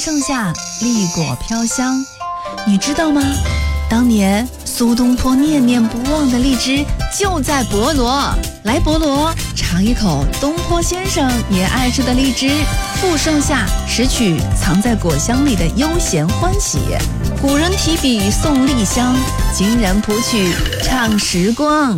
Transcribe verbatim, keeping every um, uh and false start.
盛夏，栗果飘香。你知道吗？当年苏东坡念念不忘的荔枝就在博罗。来博罗尝一口东坡先生也爱吃的荔枝。赴盛夏，拾取藏在果香里的悠闲欢喜。古人提笔送荔香，今人谱曲唱时光。